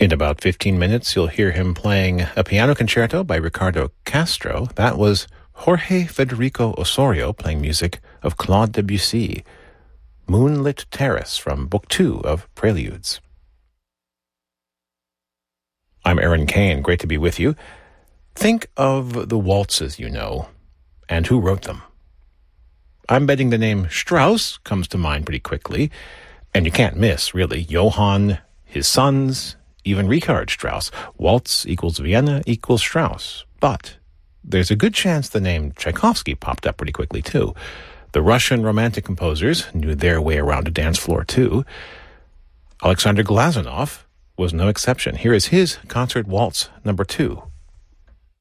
In about 15 minutes, you'll hear him playing a piano concerto by Ricardo Castro. That was Jorge Federico Osorio playing music of Claude Debussy, Moonlit Terrace from Book 2 of Preludes. I'm Aaron Kane. Great to be with you. Think of the waltzes you know and who wrote them. I'm betting the name Strauss comes to mind pretty quickly, and you can't miss, really, Johann, his sons, even Richard Strauss. Waltz equals Vienna equals Strauss. But there's a good chance the name Tchaikovsky popped up pretty quickly, too. The Russian Romantic composers knew their way around a dance floor, too. Alexander Glazunov was no exception. Here is his Concert Waltz No. 2.